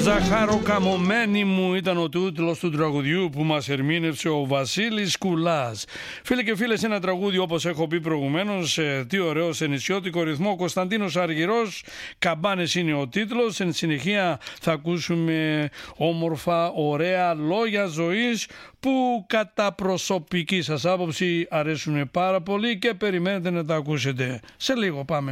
Ζαχαροκαμωμένη μου ήταν ο τίτλος του τραγουδιού που μας ερμήνευσε ο Βασίλης Κουλάς. Φίλοι και φίλες, ένα τραγούδι όπως έχω πει προηγουμένως, τι ωραίο σε νησιώτικο ρυθμό. Κωνσταντίνος Αργυρός, Καμπάνες είναι ο τίτλος. Εν συνεχεία θα ακούσουμε όμορφα, ωραία λόγια ζωής που κατά προσωπική σας άποψη αρέσουν πάρα πολύ και περιμένετε να τα ακούσετε. Σε λίγο πάμε.